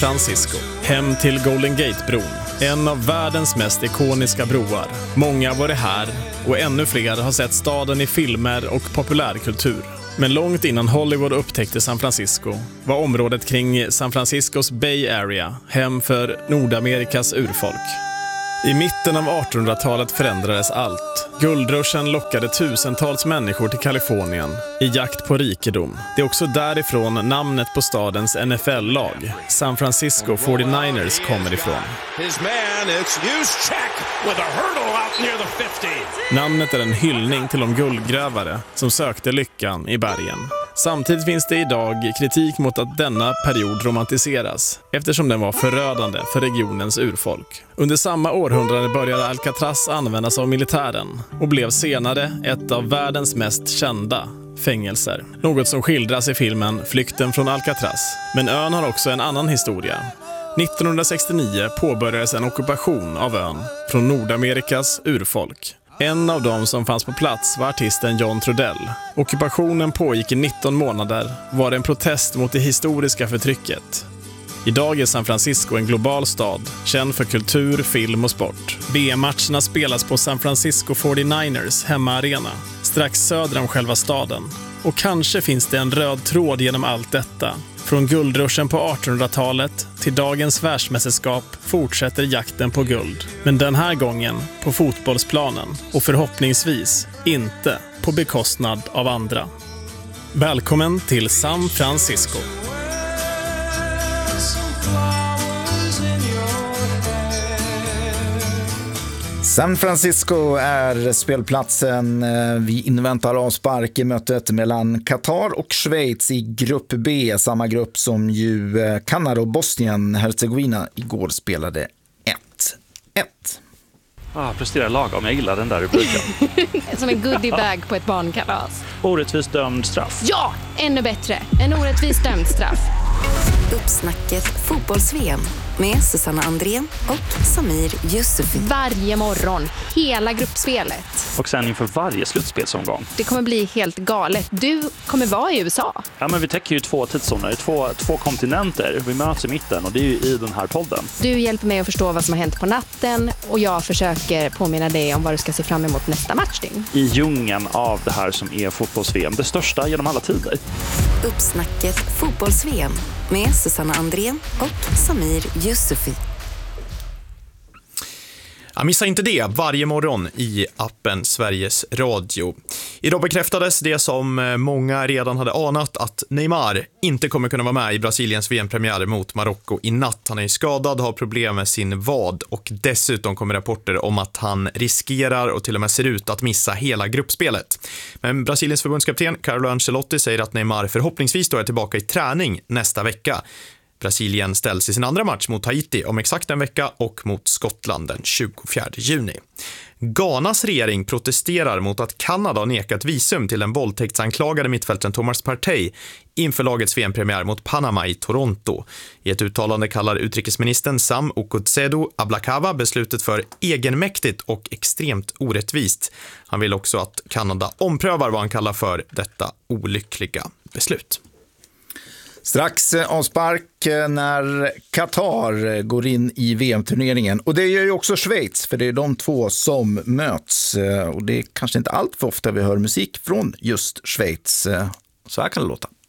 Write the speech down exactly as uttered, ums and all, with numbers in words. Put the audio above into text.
Francisco, hem till Golden Gate-bron. En av världens mest ikoniska broar. Många har varit här och ännu fler har sett staden i filmer och populärkultur. Men långt innan Hollywood upptäckte San Francisco var området kring San Franciscos Bay Area hem för Nordamerikas urfolk. I mitten av artonhundratalet förändrades allt. Guldruschen lockade tusentals människor till Kalifornien i jakt på rikedom. Det är också därifrån namnet på stadens N F L-lag, San Francisco fyrtionioers, kommer ifrån. Namnet är en hyllning till de guldgrävare som sökte lyckan i bergen. Samtidigt finns det idag kritik mot att denna period romantiseras eftersom den var förödande för regionens urfolk. Under samma århundrade började Alcatraz användas av militären och blev senare ett av världens mest kända fängelser. Något som skildras i filmen Flykten från Alcatraz. Men ön har också en annan historia. nittonhundrasextionio påbörjades en ockupation av ön från Nordamerikas urfolk. En av dem som fanns på plats var artisten John Trudell. Ockupationen pågick i nitton månader och var en protest mot det historiska förtrycket. Idag är San Francisco en global stad, känd för kultur, film och sport. V M-matcherna spelas på San Francisco fyrtionioers hemmaarena, strax söder om själva staden. Och kanske finns det en röd tråd genom allt detta. Från guldruschen på artonhundratalet till dagens världsmästerskap fortsätter jakten på guld. Men den här gången på fotbollsplanen och förhoppningsvis inte på bekostnad av andra. Välkommen till San Francisco. San Francisco är spelplatsen. Vi inväntar avspark i mötet mellan Qatar och Schweiz i grupp B, samma grupp som ju Kanada och Bosnien-Herzegovina igår spelade ett ett. Ah, presterar lagom. Jag gillar den där rubriken. Som en goodiebag på ett barnkalas. Orättvist dömd straff. Ja, ännu bättre. En orättvist dömd straff. Uppsnacket fotbolls-V M med Susanna Andrén och Samir Yusufi. Varje morgon, hela gruppspelet. Och sen inför varje slutspelsomgång. Det kommer bli helt galet. Du kommer vara i U S A. Ja, men vi täcker ju två tidszoner, två, två kontinenter. Vi möts i mitten och det är ju i den här podden. Du hjälper mig att förstå vad som har hänt på natten och jag försöker påminna dig om vad du ska se fram emot nästa matchning. I djungeln av det här som är fotbolls-V M, det största genom alla tider. Uppsnacket fotbolls-V M med Susanna Andrén och Samir Yusufi. Ja, missa inte det varje morgon i appen Sveriges Radio. Idag bekräftades det som många redan hade anat, att Neymar inte kommer kunna vara med i Brasiliens V M-premiär mot Marocko i natt. Han är skadad, har problem med sin vad och dessutom kommer rapporter om att han riskerar och till och med ser ut att missa hela gruppspelet. Men Brasiliens förbundskapten Carlo Ancelotti säger att Neymar förhoppningsvis då är tillbaka i träning nästa vecka. Brasilien ställs i sin andra match mot Haiti om exakt en vecka och mot Skottland den tjugofjärde juni. Ghanas regering protesterar mot att Kanada har nekat visum till den våldtäktsanklagade mittfältaren Thomas Partey inför lagets V M-premiär mot Panama i Toronto. I ett uttalande kallar utrikesministern Sam Okudzedu Ablakava beslutet för egenmäktigt och extremt orättvist. Han vill också att Kanada omprövar vad han kallar för detta olyckliga beslut. Strax avspark när Qatar går in i V M-turneringen. Och det gör ju också Schweiz, för det är de två som möts. Och det är kanske inte allt för ofta vi hör musik från just Schweiz. Så här kan det låta.